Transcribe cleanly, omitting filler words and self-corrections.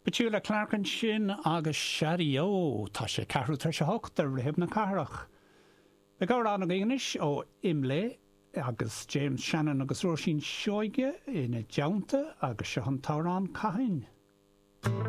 Betúla Clarkan sin agus Shario tá sé carú tar se hocht ar rihib na carach. Be gá an agéis ó Imlé agus James Shannon agus Roisin Seoige ina deanta agus se an tárán cahin.